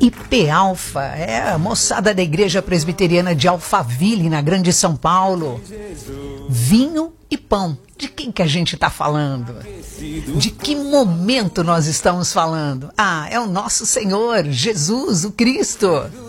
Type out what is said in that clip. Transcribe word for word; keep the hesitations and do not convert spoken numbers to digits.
I P Alfa, é a moçada da Igreja Presbiteriana de Alphaville, na Grande São Paulo. Vinho e pão. De quem que a gente está falando? De que momento nós estamos falando? Ah, é o nosso Senhor, Jesus, o Cristo.